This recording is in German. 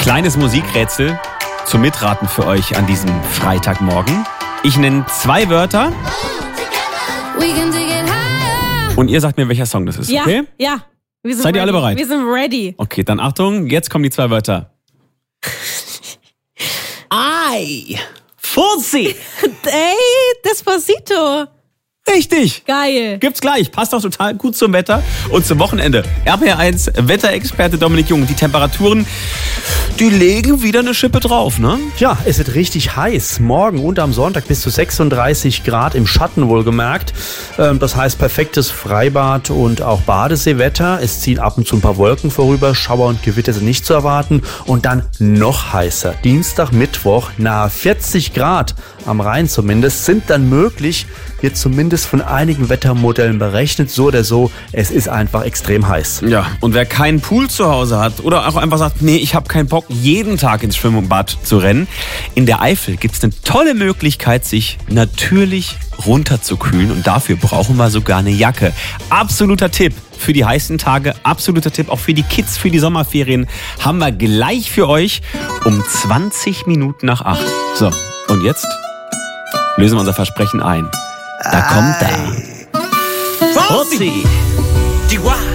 Kleines Musikrätsel zum Mitraten für euch an diesem Freitagmorgen. Ich nenne 2 Wörter und ihr sagt mir, welcher Song das ist, okay? Ja. Seid ihr alle bereit? Wir sind ready. Okay, dann Achtung, jetzt kommen die 2 Wörter. Ei, Fuzzi. Ey, Despacito. Richtig. Geil. Gibt's gleich. Passt auch total gut zum Wetter und zum Wochenende. RPR1 Wetterexperte Dominik Jung. Die Temperaturen, die legen wieder eine Schippe drauf, ne? Ja, es wird richtig heiß. Morgen und am Sonntag bis zu 36 Grad im Schatten wohlgemerkt. Das heißt perfektes Freibad und auch Badeseewetter. Es ziehen ab und zu ein paar Wolken vorüber. Schauer und Gewitter sind nicht zu erwarten. Und dann noch heißer. Dienstag, Mittwoch nahe 40 Grad. Am Rhein zumindest sind dann möglich. Wird zumindest von einigen Wettermodellen berechnet. So oder so, es ist einfach extrem heiß. Ja, und wer keinen Pool zu Hause hat oder auch einfach sagt, nee, ich habe keinen Bock, jeden Tag ins Schwimmbad zu rennen. In der Eifel gibt es eine tolle Möglichkeit, sich natürlich runterzukühlen. Und dafür brauchen wir sogar eine Jacke. Absoluter Tipp für die heißen Tage, absoluter Tipp auch für die Kids, für die Sommerferien. Haben wir gleich für euch um 20 Minuten nach 8. So, und jetzt lösen wir unser Versprechen ein. Da kommt er. Fuzzi.